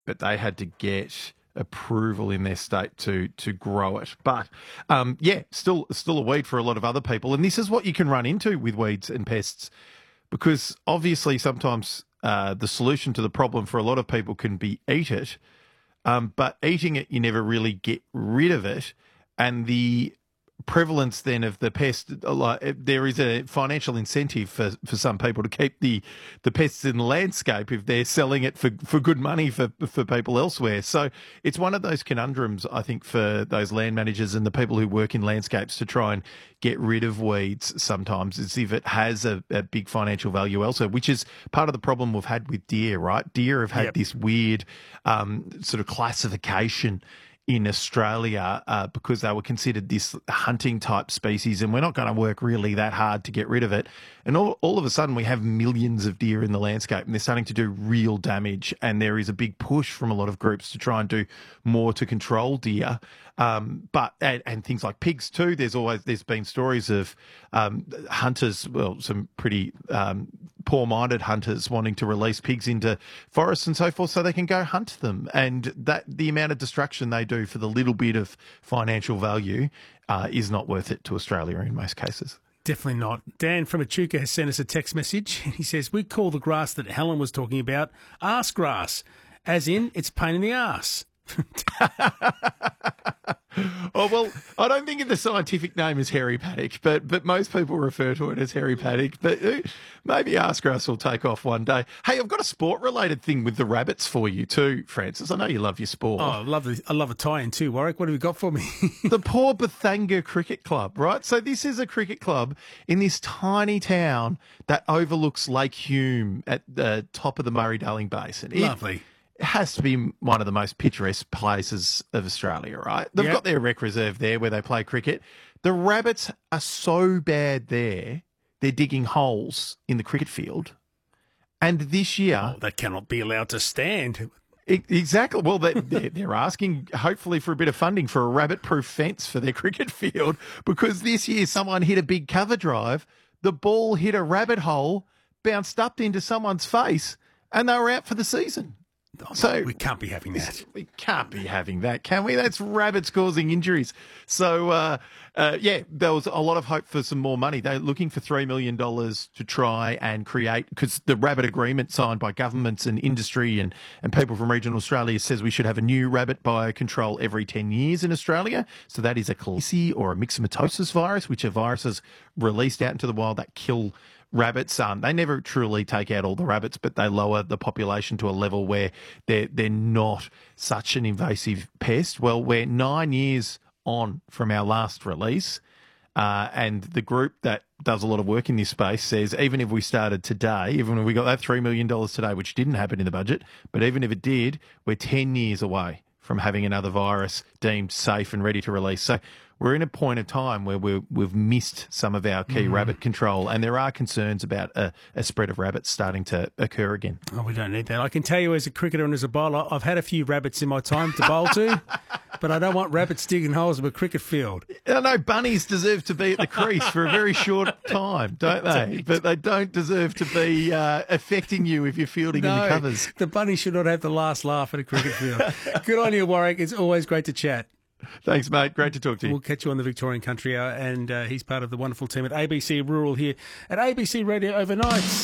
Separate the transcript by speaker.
Speaker 1: but they had to get approval in their state to grow it. But still a weed for a lot of other people. And this is what you can run into with weeds and pests, because obviously sometimes the solution to the problem for a lot of people can be eat it, but eating it, you never really get rid of it. And the prevalence then of the pest, there is a financial incentive for some people to keep the pests in the landscape if they're selling it for good money for people elsewhere. So it's one of those conundrums, I think, for those land managers and the people who work in landscapes to try and get rid of weeds sometimes, as if it has a big financial value elsewhere, which is part of the problem we've had with deer, right? Deer have had this weird sort of classification in Australia because they were considered this hunting type species, and we're not going to work really that hard to get rid of it. And all of a sudden we have millions of deer in the landscape, and they're starting to do real damage, and there is a big push from a lot of groups to try and do more to control deer. But things like pigs too. There's been stories of hunters, some pretty poor-minded hunters wanting to release pigs into forests and so forth so they can go hunt them. And that the amount of destruction they do for the little bit of financial value is not worth it to Australia in most cases.
Speaker 2: Definitely not. Dan from Echuca has sent us a text message. He says, we call the grass that Helen was talking about arse grass, as in it's pain in the arse.
Speaker 1: Oh, well, I don't think the scientific name is hairy paddock, but most people refer to it as hairy paddock. But maybe arsgrass will take off one day. Hey, I've got a sport-related thing with the rabbits for you too, Francis. I know you love your sport.
Speaker 2: Oh, I love a tie-in too, Warwick. What have you got for me?
Speaker 1: The Port Bethanga Cricket Club, right? So this is a cricket club in this tiny town that overlooks Lake Hume at the top of the Murray-Darling Basin.
Speaker 2: Lovely.
Speaker 1: It has to be one of the most picturesque places of Australia, right? They've got their rec reserve there where they play cricket. The rabbits are so bad there, they're digging holes in the cricket field. And this year...
Speaker 2: Oh, that cannot be allowed to stand.
Speaker 1: Exactly. Well, they're asking, hopefully, for a bit of funding for a rabbit-proof fence for their cricket field, because this year someone hit a big cover drive, the ball hit a rabbit hole, bounced up into someone's face, and they were out for the season.
Speaker 2: Oh, so we can't be having that.
Speaker 1: We can't be having that, can we? That's rabbits causing injuries. So, there was a lot of hope for some more money. They're looking for $3 million to try and create, because the rabbit agreement signed by governments and industry and people from regional Australia says we should have a new rabbit biocontrol every 10 years in Australia. So that is a Calici or a myxomatosis virus, which are viruses released out into the wild that kill rabbits. They never truly take out all the rabbits, but they lower the population to a level where they're not such an invasive pest. Well, we're 9 years on from our last release, and the group that does a lot of work in this space says even if we started today, even if we got that $3 million today, which didn't happen in the budget, but even if it did, we're 10 years away from having another virus deemed safe and ready to release. So we're in a point of time where we've missed some of our key rabbit control, and there are concerns about a spread of rabbits starting to occur again.
Speaker 2: Oh, we don't need that. I can tell you as a cricketer and as a bowler, I've had a few rabbits in my time to bowl to, but I don't want rabbits digging holes in a cricket field.
Speaker 1: I know bunnies deserve to be at the crease for a very short time, don't they? But they don't deserve to be affecting you if you're fielding in the covers.
Speaker 2: The bunny should not have the last laugh at a cricket field. Good on you, Warwick. It's always great to chat.
Speaker 1: Thanks, mate. Great to talk to you.
Speaker 2: We'll catch you on the Victorian Country Hour, and he's part of the wonderful team at ABC Rural here at ABC Radio Overnight.